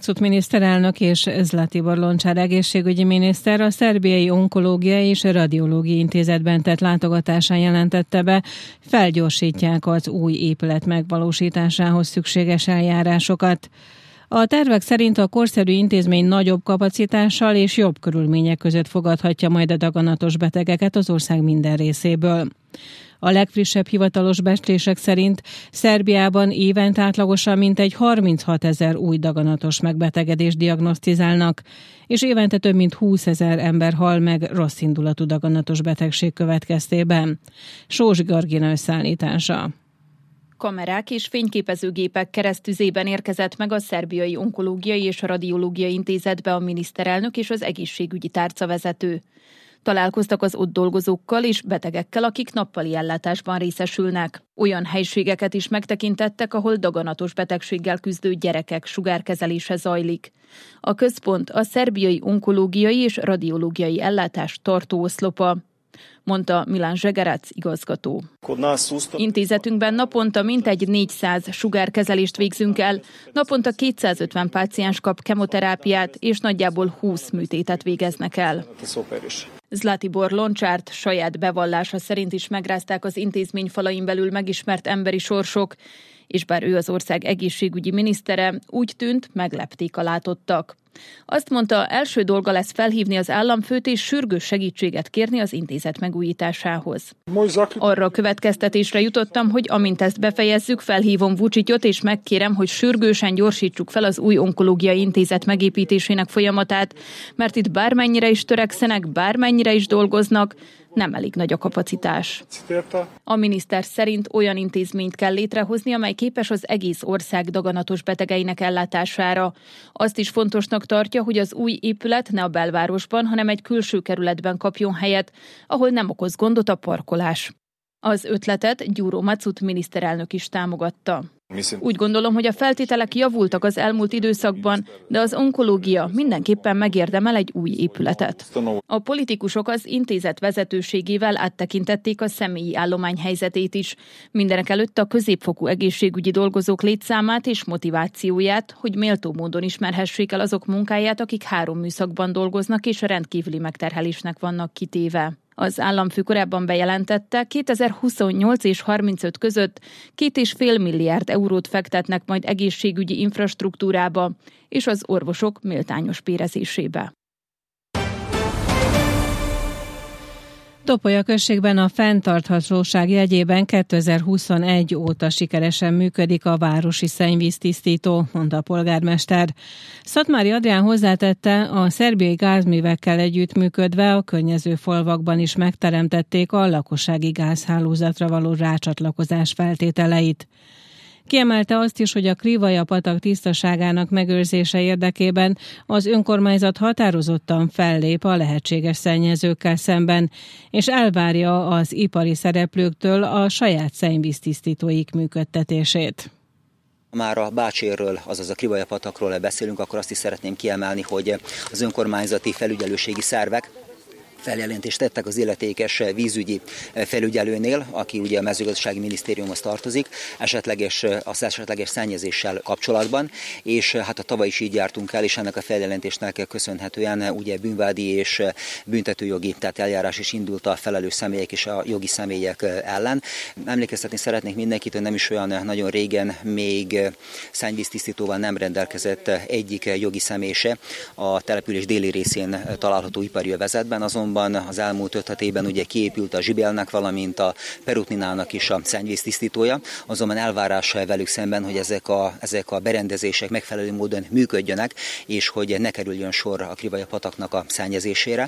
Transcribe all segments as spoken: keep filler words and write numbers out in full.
Macut miniszterelnök és Zlatibor Lončár egészségügyi miniszter a Szerbiai Onkológiai és Radiológiai Intézetben tett látogatásán jelentette be, felgyorsítják az új épület megvalósításához szükséges eljárásokat. A tervek szerint a korszerű intézmény nagyobb kapacitással és jobb körülmények között fogadhatja majd a daganatos betegeket az ország minden részéből. A legfrissebb hivatalos becslések szerint Szerbiában évente átlagosan mintegy harminchat ezer új daganatos megbetegedést diagnosztizálnak, és évente több mint húszezer ember hal meg rosszindulatú daganatos betegség következtében. Sós Georgina összeállítása. Kamerák és fényképezőgépek keresztüzében érkezett meg a Szerbiai Onkológiai és Radiológiai Intézetbe a miniszterelnök és az egészségügyi tárcavezető. Találkoztak az ott dolgozókkal és betegekkel, akik nappali ellátásban részesülnek. Olyan helységeket is megtekintettek, ahol daganatos betegséggel küzdő gyerekek sugárkezelése zajlik. A központ a Szerbiai Onkológiai és Radiológiai Ellátás tartóoszlopa, mondta Milan Zsegerac igazgató. Intézetünkben naponta mintegy négyszáz sugárkezelést végzünk el, naponta kétszázötven páciens kap kemoterápiát, és nagyjából húsz műtétet végeznek el. Zlatibor Lončárt saját bevallása szerint is megrázták az intézmény falain belül megismert emberi sorsok, és bár ő az ország egészségügyi minisztere, úgy tűnt, meglepték a látottak. Azt mondta, első dolga lesz felhívni az államfőt és sürgős segítséget kérni az intézet megújításához. Arra a következtetésre jutottam, hogy amint ezt befejezzük, felhívom Vučićot és megkérem, hogy sürgősen gyorsítsuk fel az új onkológiai intézet megépítésének folyamatát, mert itt bármennyire is törekszenek, bármennyire is dolgoznak, nem elég nagy a kapacitás. A miniszter szerint olyan intézményt kell létrehozni, amely képes az egész ország daganatos betegeinek ellátására. Azt is fontosnak tartja, hogy az új épület ne a belvárosban, hanem egy külső kerületben kapjon helyet, ahol nem okoz gondot a parkolás. Az ötletet Gyuro Macut miniszterelnök is támogatta. Úgy gondolom, hogy a feltételek javultak az elmúlt időszakban, de az onkológia mindenképpen megérdemel egy új épületet. A politikusok az intézet vezetőségével áttekintették a személyi állomány helyzetét is. Mindenekelőtt a középfokú egészségügyi dolgozók létszámát és motivációját, hogy méltó módon ismerhessék el azok munkáját, akik három műszakban dolgoznak és rendkívüli megterhelésnek vannak kitéve. Az államfő korábban bejelentette, kétezer-huszonnyolc és harmincöt között két és fél milliárd eurót fektetnek majd egészségügyi infrastruktúrába és az orvosok méltányos bérezésébe. Topolya községben a fenntarthatóság jegyében kétezer-huszonegy óta sikeresen működik a városi szennyvíztisztító, mondta a polgármester. Szatmári Adrián hozzátette, a szerbiai gázművekkel együttműködve a környező falvakban is megteremtették a lakossági gázhálózatra való rácsatlakozás feltételeit. Kiemelte azt is, hogy a Krivaja-patak tisztaságának megőrzése érdekében az önkormányzat határozottan fellép a lehetséges szennyezőkkel szemben, és elvárja az ipari szereplőktől a saját szennyvíztisztítóik működtetését. Már a Bácsérről, azaz a Krivaja-patakról beszélünk, akkor azt is szeretném kiemelni, hogy az önkormányzati felügyelőségi szervek feljelentést tettek az illetékes vízügyi felügyelőnél, aki ugye a mezőgazdasági minisztériumhoz tartozik, esetleges, az esetleges szennyezéssel kapcsolatban, és hát a tavaly is így jártunk el, és ennek a feljelentésnek köszönhetően ugye bűnvádi és büntetőjogi, tehát eljárás is indult a felelős személyek és a jogi személyek ellen. Emlékeztetni szeretnék mindenkit, hogy nem is olyan nagyon régen még szennyvíztisztítóval nem rendelkezett egyik jogi személy se a település déli részén található ipari övezetben, azonban az elmúlt öt-hat évben ugye kiépült a Zsibelnek, valamint a Perutninának is a szennyvíztisztítója, azonban elvárás velük szemben, hogy ezek a, ezek a berendezések megfelelő módon működjönek, és hogy ne kerüljön sor a Krivaja-pataknak a szennyezésére.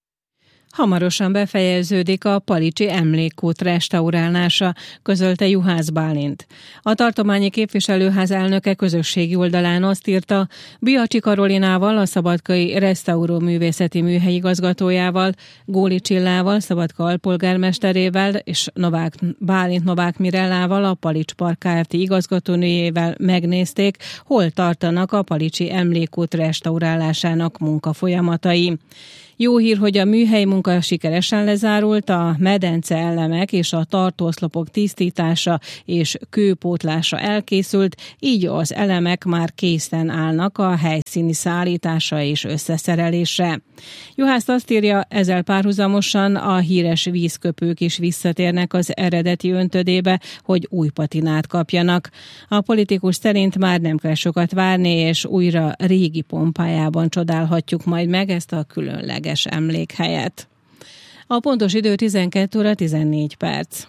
Hamarosan befejeződik a Palicsi emlékkút restaurálása, közölte Juhász Bálint. A tartományi képviselőház elnöke közösségi oldalán azt írta, Biacsi Karolinával, a Szabadkai Restauró Művészeti Műhely igazgatójával, Góli Csillával, Szabadka alpolgármesterével és Novák, Bálint Novák Mirellával, a Palics Park Kft. Igazgatónőjével megnézték, hol tartanak a Palicsi emlékkút restaurálásának munkafolyamatai. Jó hír, hogy a műhely munka sikeresen lezárult, a medence elemek és a tartóoszlopok tisztítása és kőpótlása elkészült, így az elemek már készen állnak a helyszínen. helyszíni szállításra és összeszerelésre. Juhász azt írja, ezzel párhuzamosan a híres vízköpők is visszatérnek az eredeti öntödébe, hogy új patinát kapjanak. A politikus szerint már nem kell sokat várni, és újra régi pompájában csodálhatjuk majd meg ezt a különleges emlékhelyet. A pontos idő tizenkét óra tizennégy perc.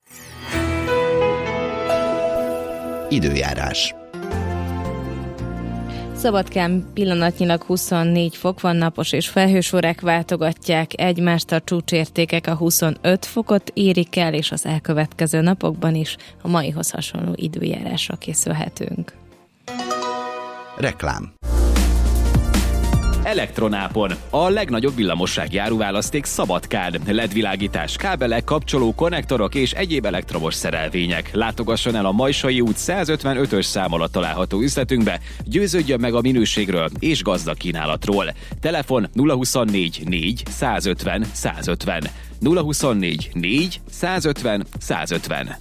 Időjárás. Szabadkán pillanatnyilag huszonnégy fok van, napos és felhős órák váltogatják egymást, a csúcsértékek a huszonöt fokot érik el, és az elkövetkező napokban is a maihoz hasonló időjárásra készülhetünk. Reklám. Elektronápon. A legnagyobb villamossági áruválaszték Szabadkán. el é dé világítás, kábelek, kapcsoló, konnektorok és egyéb elektromos szerelvények. Látogasson el a Majsai út százötvenötös szám alatt található üzletünkbe, győződjön meg a minőségről és gazdag kínálatról. Telefon nulla huszonnégy négy százötven százötven. nulla huszonnégy négy százötven százötven.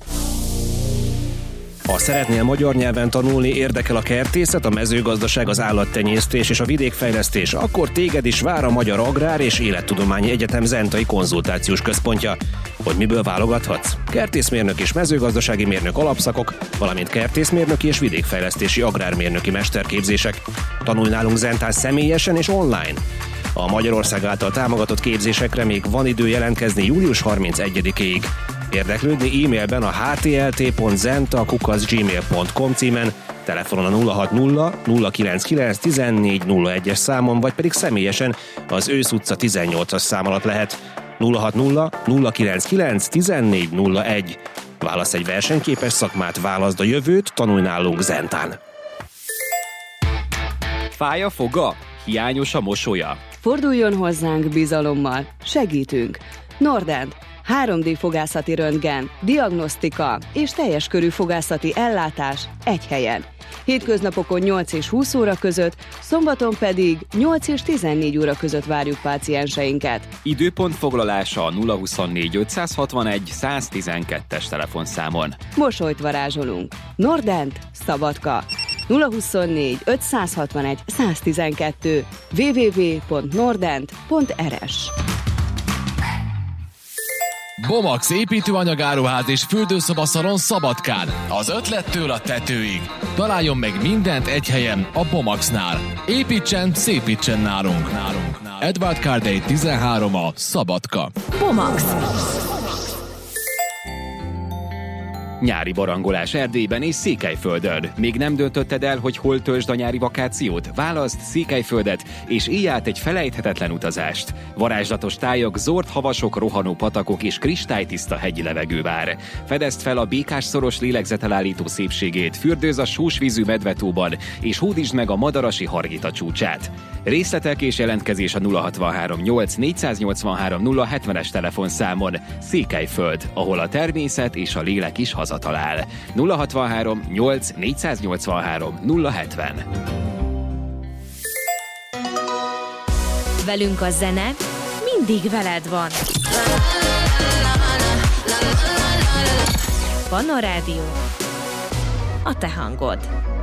Ha szeretnél magyar nyelven tanulni, érdekel a kertészet, a mezőgazdaság, az állattenyésztés és a vidékfejlesztés, akkor téged is vár a Magyar Agrár és Élettudományi Egyetem Zentai Konzultációs Központja. Hogy miből válogathatsz? Kertészmérnök és mezőgazdasági mérnök alapszakok, valamint kertészmérnöki és vidékfejlesztési agrármérnöki mesterképzések. Tanulj nálunk Zentán személyesen és online. A Magyarország által támogatott képzésekre még van idő jelentkezni július harmincegyedikéig. Érdeklődni e-mailben a h t l t pont zenta kukac gmail pont com címen, telefonon a nulla hat nulla nulla kilenc kilenc tizennégy nulla egyes számon, vagy pedig személyesen az Ősz utca tizennyolcas szám alatt lehet. nulla hat nulla nulla kilenc kilenc tizennégy nulla egy. Válasz egy versenyképes szakmát, válaszd a jövőt, tanulj nálunk Zentán. Fáj a foga? Hiányos a mosolya? Forduljon hozzánk bizalommal, segítünk. Nordent, három dé fogászati röntgen, diagnosztika és teljes körű fogászati ellátás egy helyen. Hétköznapokon nyolc és húsz óra között, szombaton pedig nyolc és tizennégy óra között várjuk pácienseinket. Időpontfoglalása a nulla huszonnégy ötszázhatvanegy száztizenkettes telefonszámon. Mosolyt varázsolunk. Nordent, Szabadka. nulla huszonnégy ötszázhatvanegy száztizenkettő w w w pont nordent pont r s. Bomax építőanyagáruház és fürdőszobaszalon Szabadkán. Az ötlettől a tetőig. Találjon meg mindent egy helyen, a Bomaxnál. Építsen, szépítsen nálunk. nálunk. Edward Cardey tizenhárom a Szabadka. Bomax. Nyári barangolás Erdélyben és Székelyföldön. Még nem döntötted el, hogy hol töltsd a nyári vakációt? Válaszd Székelyföldet, és éj át egy felejthetetlen utazást. Varázslatos tájak, zord havasok, rohanó patakok és kristálytiszta hegyi levegő vár. Fedezd fel a békásszoros lélegzetelállító szépségét, fürdőz a sósvízű medvetóban, és hódítsd meg a madarasi Hargita csúcsát. Részletek és jelentkezés a nulla hatvanhárom nyolc négyszáznyolcvanhárom nulla hetvenes telefonszámon. Székelyföld, ahol a természet és a lélek is hazatalál. nulla hatvanhárom nyolc négyszáznyolcvanhárom nulla hetven. Velünk a zene mindig veled van. Panna Rádió, a te hangod.